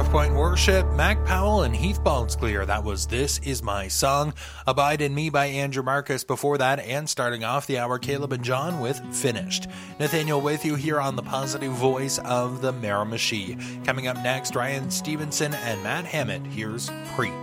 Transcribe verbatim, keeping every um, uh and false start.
South Point Worship, Mac Powell and Heath Baldsclear. That was This Is My Song. Abide in Me by Andrew Marcus before that, and starting off the hour, Caleb and John with Finished. Nathaniel with you here on the positive voice of the Miramichi. Coming up next, Ryan Stevenson and Matt Hammett. Here's Preach.